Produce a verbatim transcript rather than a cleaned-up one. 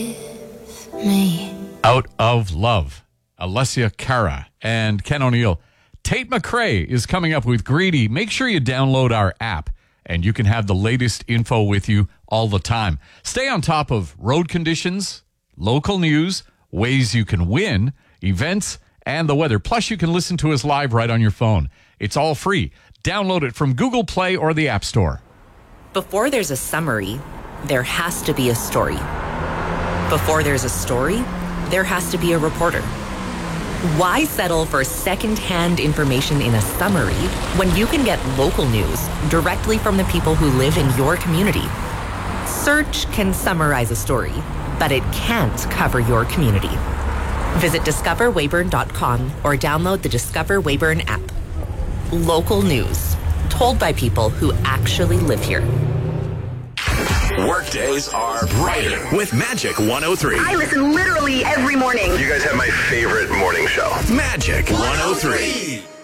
Me. Out of Love, Alessia Cara and Ken O'Neill. Tate McRae is coming up with Greedy. Make sure you download our app and you can have the latest info with you all the time. Stay on top of road conditions, local news, ways you can win, events, and the weather. Plus, you can listen to us live right on your phone. It's all free. Download it from Google Play or the App Store. Before there's a summary, there has to be a story. Before there's a story, there has to be a reporter. Why settle for second-hand information in a summary when you can get local news directly from the people who live in your community? Search can summarize a story, but it can't cover your community. Visit discover weyburn dot com or download the Discover Weyburn app. Local news, told by people who actually live here. Workdays are brighter with Magic one oh three. I listen literally every morning. You guys have my favorite morning show. Magic one oh three.